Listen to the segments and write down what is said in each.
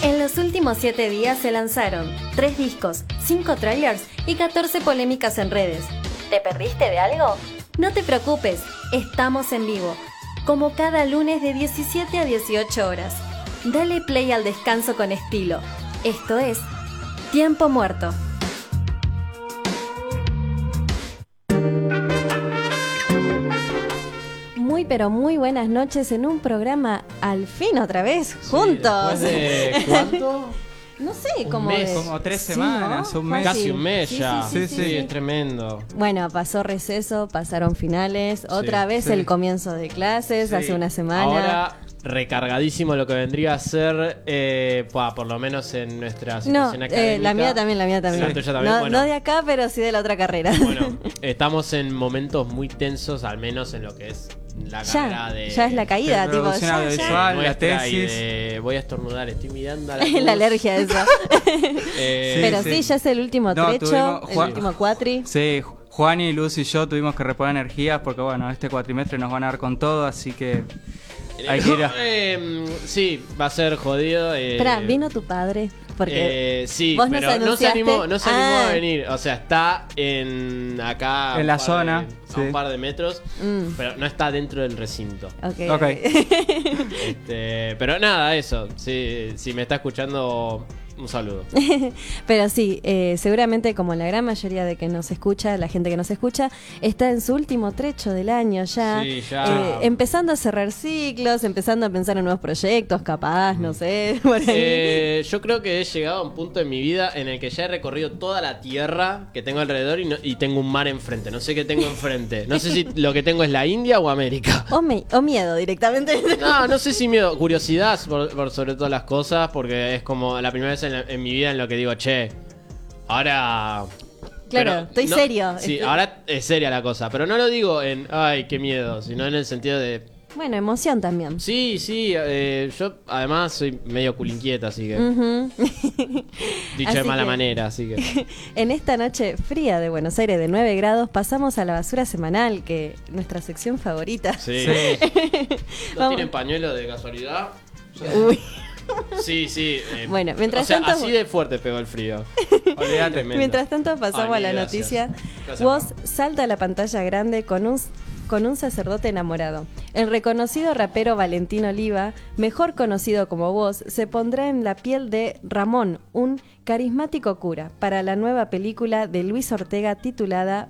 En los últimos 7 días se lanzaron 3 discos, 5 trailers y 14 polémicas en redes. ¿Te perdiste de algo? No te preocupes, estamos en vivo, como cada lunes de 17 a 18 horas. Dale play al descanso con estilo. Esto es Tiempo Muerto. Muy pero muy buenas noches en un programa al fin otra vez, juntos. ¿Después de cuánto? No sé, Un como mes, de... como 3 Sí, semanas, ¿no? un mes. Casi un mes Sí, ya. sí, sí. Es tremendo. Bueno, pasó receso, pasaron finales, otra vez sí. el comienzo de clases, Sí. hace una semana. Ahora recargadísimo lo que vendría a ser, por lo menos en nuestra No, situación académica. la mía también. La tuya también, No, bueno. no de acá, pero sí de la otra carrera. Bueno, estamos en momentos muy tensos, al menos en lo que es la carrera de... ya es la caída, de tipo, producción ya. audiovisual. la nuestra y tesis. de- voy a estornudar, estoy mirando a la La luz. alergia esa. Pero sí, sí. ya es el último No, trecho, tuvimos- el Juan- último cuatri. Sí, Juan y Luz y yo tuvimos que reponer energías porque bueno, este cuatrimestre nos van a dar con todo, así que hay que ir a... Sí, va a ser jodido. Espera, ¿vino tu padre? Porque Sí, vos nos pero no se anunciaste. animó Ah. a venir. O sea, está acá En un la par zona, a sí. un par de metros, pero no está dentro del recinto. Ok. Pero nada, eso. Si me está escuchando, un saludo. Pero sí, seguramente como la gran mayoría de que nos escucha, la gente que nos escucha, está en su último trecho del año ya, Sí, ya. empezando a cerrar ciclos, empezando a pensar en nuevos proyectos, capaz, no sé, por ahí. Yo creo que he llegado a un punto en mi vida en el que ya he recorrido toda la tierra que tengo alrededor y tengo un mar enfrente. No sé qué tengo enfrente. No sé si lo que tengo es la India o América. O miedo directamente. No sé si miedo, curiosidad por sobre todas las cosas, porque es como la primera vez en mi vida en lo que digo, che, ahora... Claro, Pero estoy serio. Sí, ahora es seria la cosa, pero no lo digo en, ay, qué miedo, sino en el sentido de... Bueno, emoción también. Sí, yo además soy medio culinquieta, así que... Ujú. Dicho Así de mala que- manera, así que... En esta noche fría de Buenos Aires de 9 grados pasamos a la basura semanal, que nuestra sección favorita. Sí. Sí. ¿No Vamos. tienen pañuelo de casualidad? Uy. Sí. Bueno, mientras o sea, tanto- así de fuerte pegó el frío. Olvídate. Tremendo. Mientras tanto pasamos Ay, a la gracias. noticia. Gracias, Woz Pam. salta a la pantalla grande con un sacerdote enamorado. El reconocido rapero Valentín Oliva, mejor conocido como Woz, se pondrá en la piel de Ramón, un carismático cura, para la nueva película de Luis Ortega titulada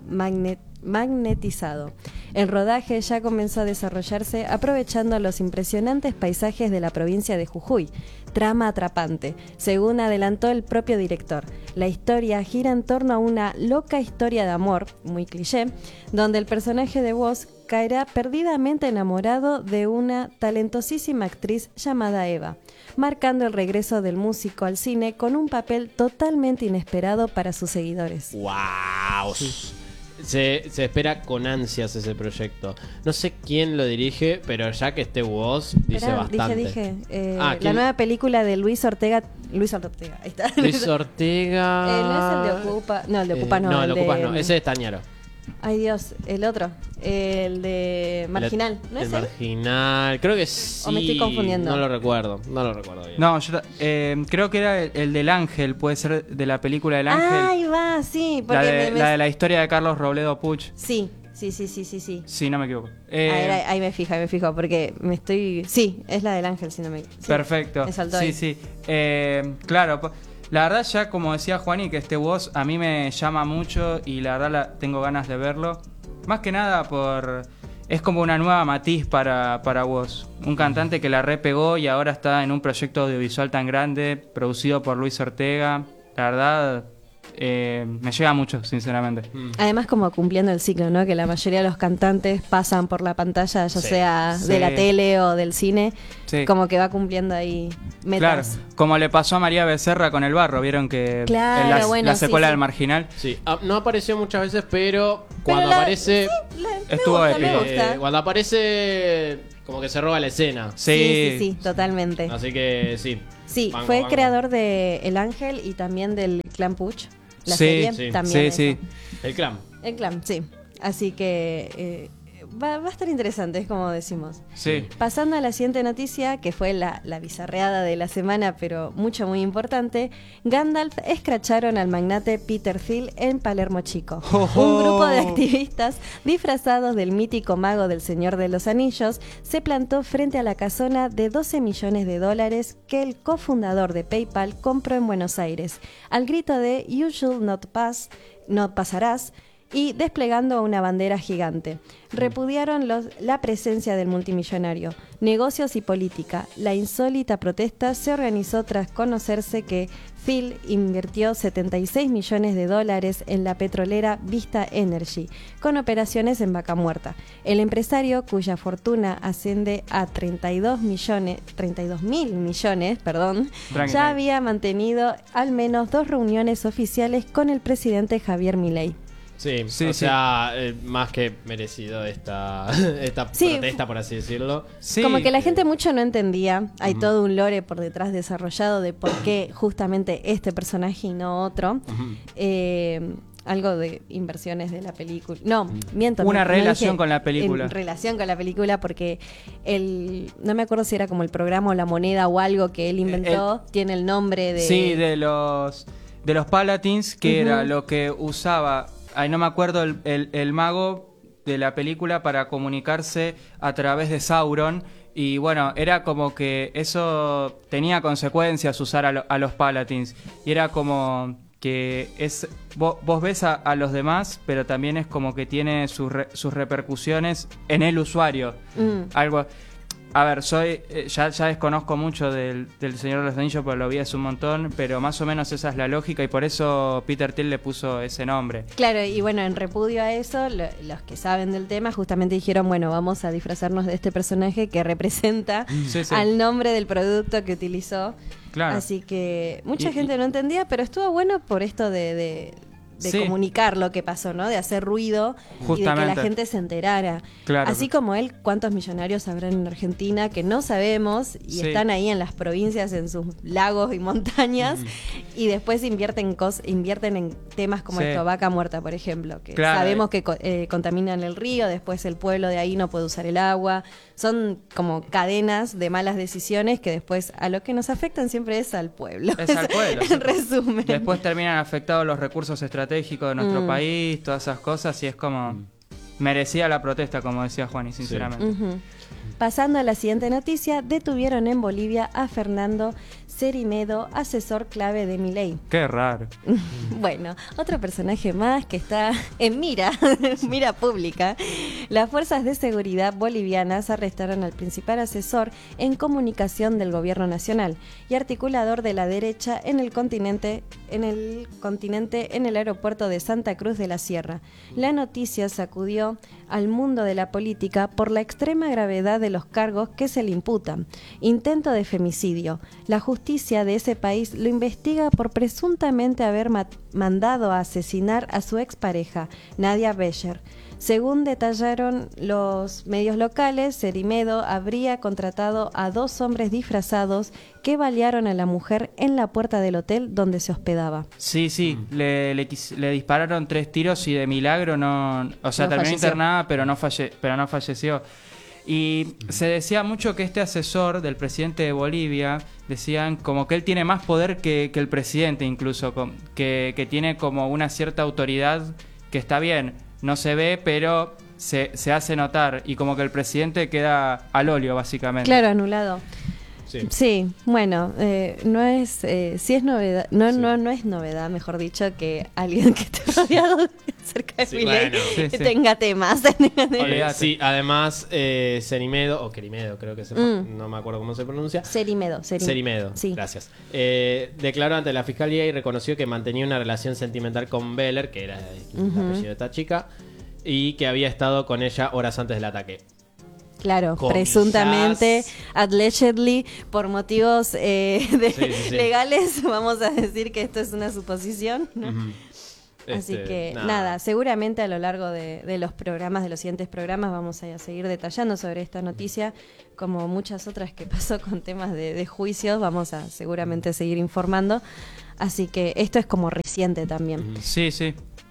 Magnetizado. El rodaje ya comenzó a desarrollarse aprovechando los impresionantes paisajes de la provincia de Jujuy. Trama atrapante, según adelantó el propio director. La historia gira en torno a una loca historia de amor, muy cliché, donde el personaje de Woz caerá perdidamente enamorado de una talentosísima actriz llamada Eva, marcando el regreso del músico al cine con un papel totalmente inesperado para sus seguidores. ¡Wow! Se espera con ansias ese proyecto. No sé quién lo dirige, pero ya que esté vos, dice Esperá, bastante. Dije. Ah, La ¿quién? nueva película de Luis Ortega, ahí está. Luis Ortega. No es el de Ocupa. No, el de Ocupa no. No, el de Ocupa de- no. Ese es Tañaro. Ay Dios, el otro. El de Marginal. ¿No el es él? Marginal. Creo que sí. ¿O me estoy confundiendo? No lo recuerdo bien. No, creo que era el del Ángel, puede ser de la película del Ángel. Ahí va, sí. la, Porque de, la de la historia de Carlos Robledo Puch. Sí. Sí, no me equivoco. Ahí me fijo, porque me estoy... Sí, es la del Ángel, si no me... sí. Perfecto. Me saltó Sí, ahí. sí. Claro, la verdad ya como decía Juani, que este Woz a mí me llama mucho y la verdad tengo ganas de verlo. Más que nada es como una nueva matiz para Woz. Un cantante que la repegó y ahora está en un proyecto audiovisual tan grande, producido por Luis Ortega. La verdad, me llega mucho, sinceramente. Además como cumpliendo el ciclo, ¿no? Que la mayoría de los cantantes pasan por la pantalla, ya Sí. sea de Sí. la tele o del cine. Sí. Como que va cumpliendo ahí Claro, metas. como le pasó a María Becerra con El Barro, vieron que Claro, en la, bueno, la sí, secuela sí. del Marginal Sí. No apareció muchas veces, pero Pero cuando la- aparece. Me Estuvo gusta, épico. me gusta. Cuando aparece, como que se roba la escena. Sí, totalmente. Así que sí. Sí, Banco, fue banco. creador de El Ángel y también del Clan Puch. La Sí, serie sí. también. Sí, eso. sí. El clan. El Clan, sí. Así que va a estar interesante, es como decimos. Sí. Pasando a la siguiente noticia, que fue la bizarreada de la semana, pero muy importante. Gandalf escracharon al magnate Peter Thiel en Palermo Chico. Un grupo de activistas disfrazados del mítico mago del Señor de los Anillos se plantó frente a la casona de $12 millones que el cofundador de PayPal compró en Buenos Aires, al grito de "You should not pass", no pasarás, y desplegando una bandera gigante. Repudiaron la presencia del multimillonario. Negocios y política. La insólita protesta se organizó tras conocerse que Phil invirtió $76 millones en la petrolera Vista Energy, con operaciones en Vaca Muerta. El empresario, cuya fortuna asciende a 32.000 millones, ya había mantenido al menos 2 reuniones oficiales con el presidente Javier Milei. Sí, Sí, o sí. sea, más que merecido esta Sí, protesta, por así decirlo. Sí. Como que la gente mucho no entendía, hay todo un lore por detrás desarrollado de por qué justamente este personaje y no otro. Algo de inversiones de la película. No, miento. Una no relación dije con la película. En relación con la película, porque no me acuerdo si era como el programa o la moneda o algo que él inventó, tiene el nombre de... Sí, de los Palatins, que era lo que usaba, no me acuerdo, el mago de la película para comunicarse a través de Sauron. Y bueno, era como que eso tenía consecuencias usar a los Palatins. Y era como que vos ves a los demás, pero también es como que tiene sus repercusiones en el usuario. Algo... A ver, ya desconozco mucho del Señor de los Anillos, pero lo vi hace un montón, pero más o menos esa es la lógica y por eso Peter Thiel le puso ese nombre. Claro, y bueno, en repudio a eso, los que saben del tema justamente dijeron, bueno, vamos a disfrazarnos de este personaje que representa Sí, sí. al nombre del producto que utilizó. Claro. Así que mucha gente no entendía, pero estuvo bueno por esto de Sí. comunicar lo que pasó, ¿no? De hacer ruido y de que Justamente. la gente se enterara. Claro. Así como él, ¿cuántos millonarios habrán en Argentina que no sabemos y Sí. están ahí en las provincias, en sus lagos y montañas y después invierten en temas como Sí. esto, Vaca Muerta, por ejemplo, que Claro. sabemos que contaminan el río, después el pueblo de ahí no puede usar el agua. Son como cadenas de malas decisiones que después a lo que nos afectan siempre es al pueblo. Es al pueblo. En resumen. Después terminan afectados los recursos estratégicos de nuestro país, todas esas cosas, y es como... Merecía la protesta, como decía Juani, sinceramente. Ujú. Pasando a la siguiente noticia, detuvieron en Bolivia a Fernando Cerimedo, asesor clave de Milei. Qué raro. Bueno, otro personaje más que está en mira pública. Las fuerzas de seguridad bolivianas arrestaron al principal asesor en comunicación del gobierno nacional y articulador de la derecha en el continente en el aeropuerto de Santa Cruz de la Sierra. La noticia sacudió al mundo de la política por la extrema gravedad de los cargos que se le imputan. Intento de femicidio. La justicia de ese país lo investiga por presuntamente haber mandado a asesinar a su expareja, Nadia Becher. Según detallaron los medios locales, Cerimedo habría contratado a 2 hombres disfrazados que balearon a la mujer en la puerta del hotel donde se hospedaba. Sí, le dispararon 3 tiros y de milagro no... O sea, No terminó falleció. internada, pero no falleció. Y se decía mucho que este asesor del presidente de Bolivia, decían como que él tiene más poder que el presidente incluso, que tiene como una cierta autoridad que está bien, no se ve, pero se hace notar, y como que el presidente queda al óleo, básicamente. Claro, anulado. Sí. Sí, bueno, no es, sí es novedad, no es novedad, mejor dicho, que alguien que esté rodeado cerca de Sí, Milei bueno. Sí. tenga temas. Olvídate. Sí, además, Cerimedo, o Querimedo, creo que no me acuerdo cómo se pronuncia. Cerimedo. Cerimedo, Sí. gracias. Declaró ante la fiscalía y reconoció que mantenía una relación sentimental con Beller, que era el apellido de esta chica, y que había estado con ella horas antes del ataque. Claro, Comillas. presuntamente, allegedly, por motivos Sí. legales, vamos a decir que esto es una suposición, ¿no? Ujú. Así que nada, seguramente a lo largo de los programas, de los siguientes programas, vamos a seguir detallando sobre esta noticia, como muchas otras que pasó con temas de juicios, vamos a seguramente seguir informando. Así que esto es como reciente también. Sí.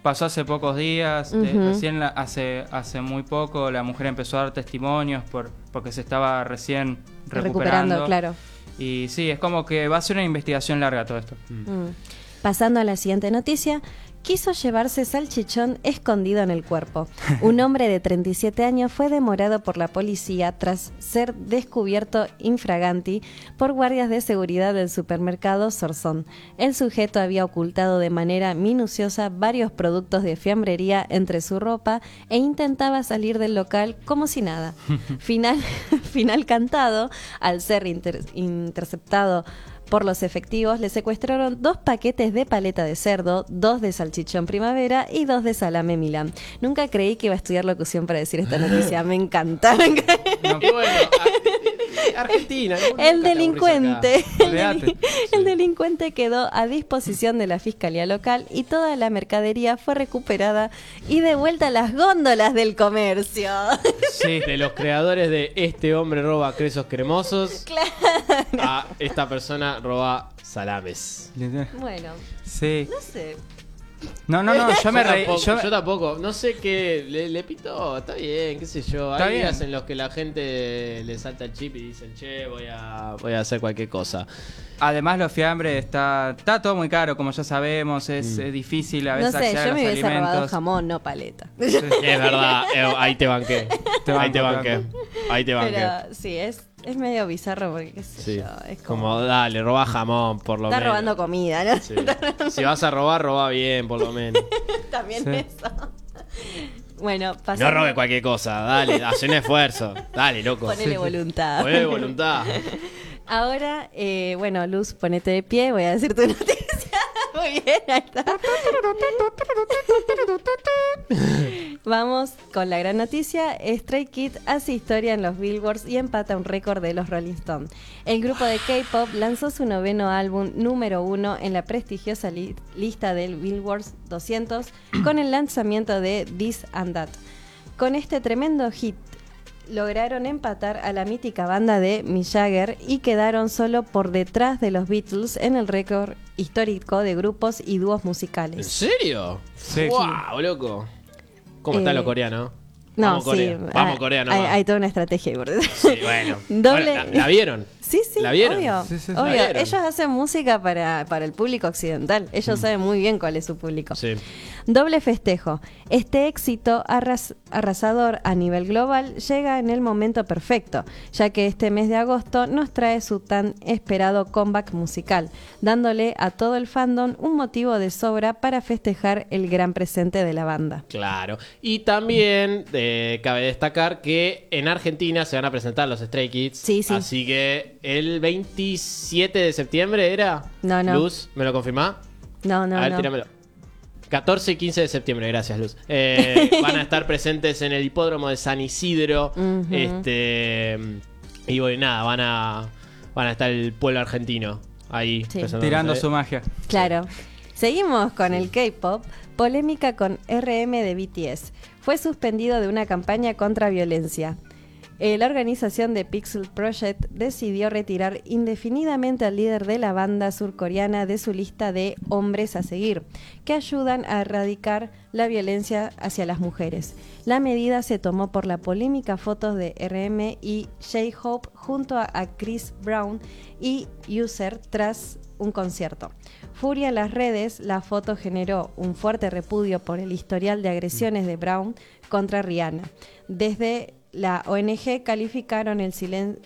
pasó hace pocos días, Ujú. recién hace muy poco la mujer empezó a dar testimonios porque se estaba recién recuperando. Claro. Y sí, es como que va a ser una investigación larga todo esto. Mm. Pasando a la siguiente noticia, quiso llevarse salchichón escondido en el cuerpo. Un hombre de 37 años fue demorado por la policía tras ser descubierto infraganti por guardias de seguridad del supermercado Sorzón. El sujeto había ocultado de manera minuciosa varios productos de fiambrería entre su ropa e intentaba salir del local como si nada. Final cantado, al ser interceptado por los efectivos, le secuestraron 2 paquetes de paleta de cerdo, 2 de salchichón primavera y 2 de salame Milán. Nunca creí que iba a estudiar locución para decir esta noticia. Me encanta. No, Y bueno, Argentina. El delincuente, Olvídate. el delincuente quedó a disposición de la Fiscalía Local y toda la mercadería fue recuperada y devuelta a las góndolas del comercio. Sí, De los creadores de Este hombre roba quesos cremosos a esta persona roba salames. Bueno, sí. no sé. No, yo me reí. Yo tampoco. No sé qué. Le pitó. Está bien, qué sé yo. Está Hay bien. días en los que la gente le salta el chip y dicen, che, voy a hacer cualquier cosa. Además, los fiambres está todo muy caro, como ya sabemos. Es difícil a No veces sé, acceder a yo me los hubiese robado alimentos. jamón, no paleta. Es verdad. Ahí te banqué. Ahí te banco, banqué. Ahí te banqué. Pero sí, es medio bizarro porque qué sé Sí. yo, es Como dale, roba jamón, por lo está menos. robando comida, ¿no? Sí. Si vas a robar, roba bien, por lo menos. También Sí. eso. Bueno, No pasando. robe cualquier cosa, dale, haz un esfuerzo. Dale, loco. Ponele voluntad. Ponele voluntad. Ahora, bueno, Luz, ponete de pie, voy a decir tu noticia. Muy bien, ahí está. Vamos con la gran noticia. Stray Kids hace historia en los Billboards y empata un récord de los Rolling Stones. El grupo de K-pop lanzó su 9º álbum número 1 en la prestigiosa lista del Billboard 200 con el lanzamiento de This and That. Con este tremendo hit lograron empatar a la mítica banda de Mick Jagger y quedaron solo por detrás de los Beatles en el récord histórico de grupos y dúos ¿En musicales. serio? Sí. ¡Wow, loco! ¿Cómo están los coreanos? No, Vamos, Corea. sí, Vamos, Corea, no. hay toda una estrategia. Sí, bueno. Doble- Bueno, ¿la vieron? Sí, sí, ¿La vieron? obvio. Sí, sí. obvio. ¿La vieron? Ellos hacen música para el público occidental. Ellos saben muy bien cuál es su público. Sí. Doble festejo. Este éxito arrasador a nivel global llega en el momento perfecto, ya que este mes de agosto nos trae su tan esperado comeback musical, dándole a todo el fandom un motivo de sobra para festejar el gran presente de la banda. Claro. Y también cabe destacar que en Argentina se van a presentar los Stray Kids. Sí, sí. Así que el 27 de septiembre era. No, no. Luz, ¿me lo confirmá? No, no, A ver, no. tíramelo. 14 y 15 de septiembre, gracias Luz. Van a estar presentes en el hipódromo de San Isidro. Ujú. Y bueno, nada, van a estar el pueblo argentino ahí. Sí. presentándose. Tirando su magia. Claro. Seguimos con el K-pop. Polémica con RM de BTS. Fue suspendido de una campaña contra violencia. La organización de Pixel Project decidió retirar indefinidamente al líder de la banda surcoreana de su lista de hombres a seguir, que ayudan a erradicar la violencia hacia las mujeres. La medida se tomó por la polémica fotos de RM y J-Hope junto a Chris Brown y User tras un concierto. Furia en las redes, la foto generó un fuerte repudio por el historial de agresiones de Brown contra Rihanna. Desde la ONG calificaron el silencio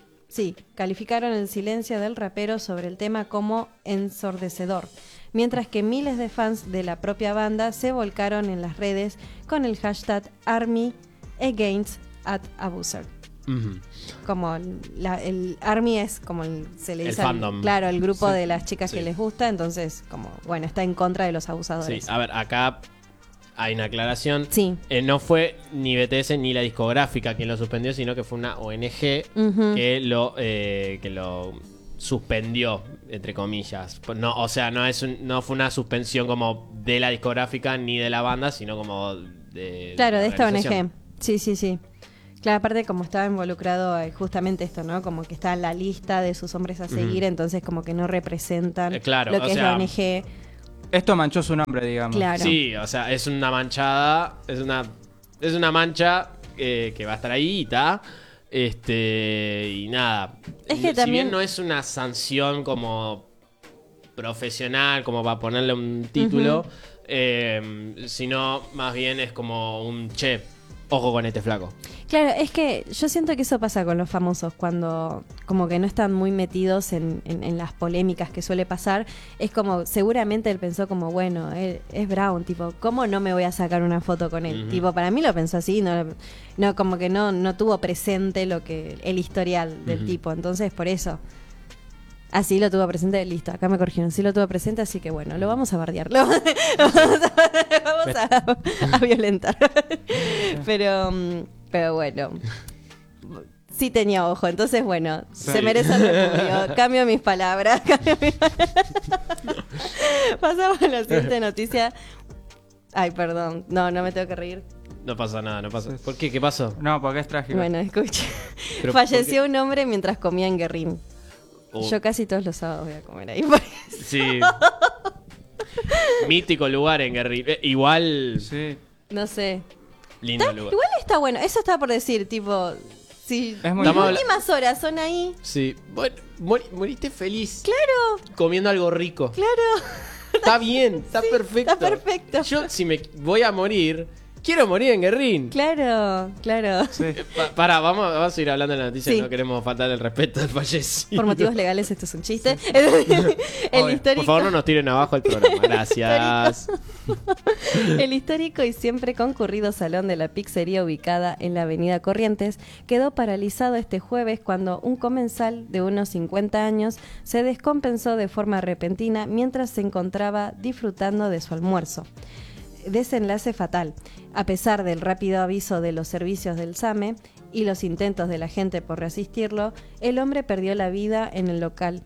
del rapero sobre el tema como ensordecedor, mientras que miles de fans de la propia banda se volcaron en las redes con el hashtag #ArmyAgainstAbuser. Ujú. Como el Army es como se le El dice fandom. claro, el grupo Sí, de las chicas sí. que les gusta, entonces como bueno, está en contra de los Sí, abusadores. a ver, acá hay una aclaración. Sí. No fue ni BTS ni la discográfica quien lo suspendió, sino que fue una ONG Ujú. que lo suspendió, entre comillas. No, o sea, no fue una suspensión como de la discográfica ni de la banda, sino como de Claro, la de esta organización. ONG. Sí, sí, sí. Claro, aparte como estaba involucrado justamente esto, ¿no? Como que está en la lista de sus hombres a seguir, entonces como que no representan Claro, lo o que es sea, la ONG. Esto manchó su nombre, digamos. Claro. Sí, o sea, es una manchada, es una mancha que va a estar ahí y está. Y nada. Es que Si también- bien no es una sanción como profesional, como para ponerle un título, sino más bien es como un che, ojo con este flaco. Claro, es que yo siento que eso pasa con los famosos cuando como que no están muy metidos en las polémicas que suele pasar. Es como, seguramente él pensó como, bueno, él es Brown, tipo, ¿cómo no me voy a sacar una foto con él? Ujú. Tipo, para mí lo pensó así, no como que no tuvo presente el historial del Ujú. tipo. Entonces, por eso. Así lo tuvo presente, listo, acá me corrigieron, sí lo tuvo presente, así que bueno, lo vamos a bardear, lo vamos a violentar. Pero bueno, sí tenía ojo, entonces bueno, Sí. se merece el repudio. Cambio mis palabras. Pasamos a la siguiente noticia. Ay, perdón, no me tengo que reír. No pasa nada, no pasa. ¿Por qué? ¿Qué pasó? No, porque es trágico. Bueno, escucha. Pero, Falleció un hombre mientras comía en Guerrín. Oh, Yo casi todos los sábados voy a comer ahí. sí. Mítico lugar en Guerrero. Igual, Sí. No sé. lindo lugar. Igual está bueno, eso está por decir, tipo, si Es muy las Estamos últimas horas son ahí, Sí. Bueno, moriste feliz. claro, Comiendo algo rico. claro, Está bien, está perfecto. está perfecto. Yo, si me voy a morir, quiero morir en Guerrín. Claro. Sí. Pará, vamos a ir hablando de la noticia. Sí. No queremos faltar el respeto al fallecido. Por motivos legales esto es un chiste. Obvio. El histórico, Por favor, no nos tiren abajo el programa. Gracias. el histórico y siempre concurrido salón de la pizzería ubicada en la avenida Corrientes quedó paralizado este jueves cuando un comensal de unos 50 años se descompensó de forma repentina mientras se encontraba disfrutando de su almuerzo. Desenlace fatal. A pesar del rápido aviso de los servicios del SAME y los intentos de la gente por resistirlo, el hombre perdió la vida en el local,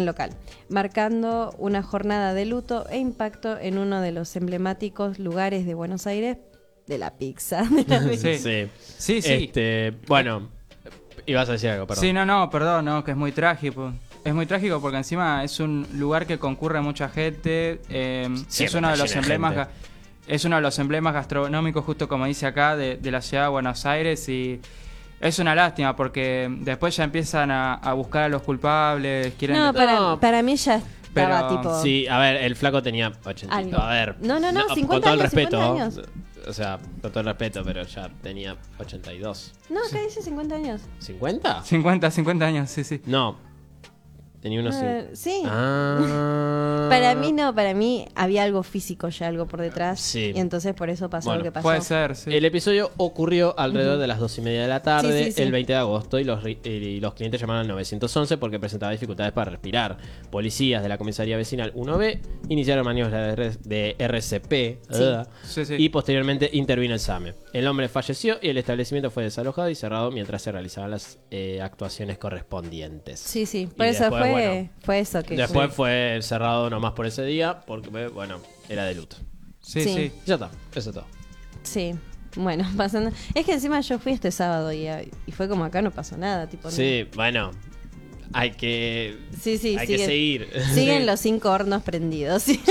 marcando una jornada de luto e impacto en uno de los emblemáticos lugares de Buenos Aires de la pizza. Sí. Sí. Sí. Bueno, ibas a decir algo, perdón. Sí, no, perdón, no, que es muy trágico. Es muy trágico porque encima es un lugar que concurre mucha gente. Es Siempre uno de los llena de emblemas. gente. Es uno de los emblemas gastronómicos, justo como dice acá, de la ciudad de Buenos Aires. Y es una lástima porque después ya empiezan a buscar a los culpables. Quieren No, No. para mí ya estaba Pero- tipo... Sí, a ver, el flaco tenía 80. Algo. A ver. No, 50 con todo el años, respeto. 50 años. O sea, con todo el respeto, pero ya tenía 82. No, acá dice 50 años. ¿50? 50 años, sí, sí. No. Tenía unos 5. Sí. Ah. Para mí no, para mí había algo físico ya, algo por detrás. Sí. Y entonces por eso pasó Bueno, lo que pasó. Puede ser, sí. El episodio ocurrió alrededor de las 2:30 de la tarde, Sí, sí, sí. el 20 de agosto, y los clientes llamaron al 911 porque presentaba dificultades para respirar. Policías de la comisaría vecinal 1B iniciaron maniobras de RCP Sí, sí. y posteriormente intervino el SAME. El hombre falleció y el establecimiento fue desalojado y cerrado mientras se realizaban las actuaciones correspondientes. Sí, sí. Por Y eso después, fue, bueno, fue eso que... Después fue cerrado nomás por ese día porque, bueno, era de luto. Sí, Sí. sí. Ya está, eso es todo. Sí. Bueno, pasando... Es que encima yo fui este sábado y fue como acá no pasó nada, tipo... no. Sí, bueno, hay que Sí, sí, hay que seguir. Siguen los 5 hornos prendidos. ¿sí?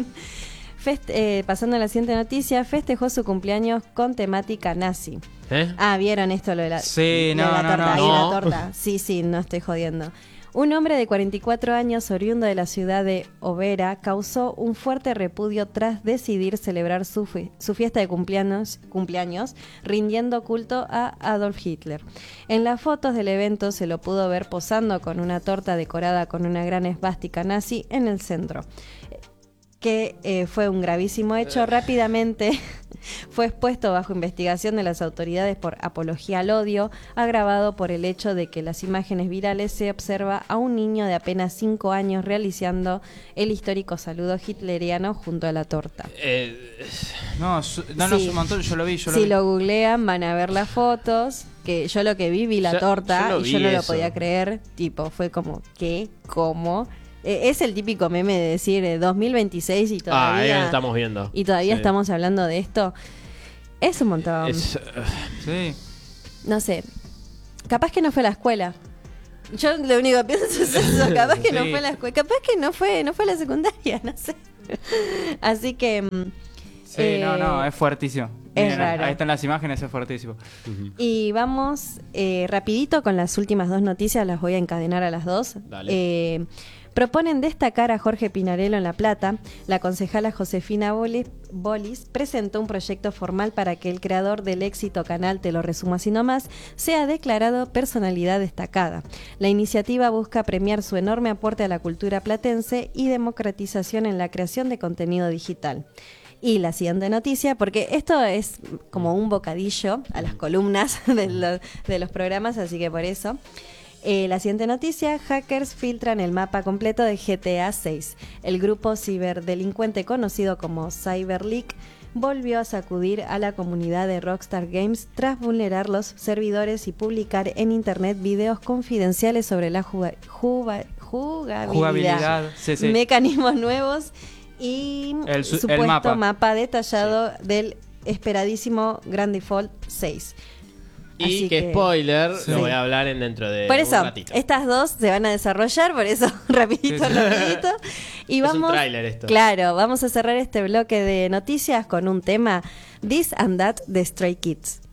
Pasando a la siguiente noticia, festejó su cumpleaños con temática nazi. ¿Eh? Ah, ¿vieron esto lo de la, Sí, lo de no, la no, torta? no. Ahí No. la torta. Sí, no estoy jodiendo. Un hombre de 44 años, oriundo de la ciudad de Overa, causó un fuerte repudio tras decidir celebrar su fiesta de cumpleaños, rindiendo culto a Adolf Hitler. En las fotos del evento se lo pudo ver posando con una torta decorada con una gran esvástica nazi en el centro, que fue un gravísimo hecho. Rápidamente fue expuesto bajo investigación de las autoridades por apología al odio, agravado por el hecho de que en las imágenes virales se observa a un niño de apenas 5 años realizando el histórico saludo hitleriano junto a la torta. No, Sí. es un montón, yo lo vi, Si lo googlean van a ver las fotos, que yo lo que vi la Yo torta lo y vi yo no lo eso. podía creer, tipo, fue como, ¿qué? ¿Cómo? Es el típico meme de decir 2026 y ahí todavía... lo estamos viendo. Y todavía Sí. estamos hablando de esto. Es un montón. Sí. No sé. Capaz que no fue a la escuela. Yo lo único que pienso es eso. Capaz que no Sí. fue a la escuela. Capaz que no fue a la secundaria, no sé. Así que... Sí, no, es fuertísimo. Es Miren, raro. ahí están las imágenes, es fuertísimo. Y vamos rapidito con las últimas dos noticias, las voy a encadenar a las dos. Dale. Proponen destacar a Jorge Pinarello en La Plata. La concejala Josefina Bolis presentó un proyecto formal para que el creador del éxito canal Te lo resumo así nomás sea declarado personalidad destacada. La iniciativa busca premiar su enorme aporte a la cultura platense y democratización en la creación de contenido digital. Y la siguiente noticia, porque esto es como un bocadillo a las columnas de los programas, así que por eso. La siguiente noticia, hackers filtran el mapa completo de GTA 6. El grupo ciberdelincuente conocido como CyberLeak volvió a sacudir a la comunidad de Rockstar Games tras vulnerar los servidores y publicar en internet videos confidenciales sobre la jugabilidad. Sí. Mecanismos nuevos y El supuesto mapa. mapa detallado del esperadísimo Grand Theft Auto 6. Y Así que spoiler, Sí. lo voy a hablar dentro de Por un eso, ratito. estas dos se van a desarrollar, por eso rapidito. Y Es un vamos, tráiler esto. Claro, vamos a cerrar este bloque de noticias con un tema, This and That de Stray Kids.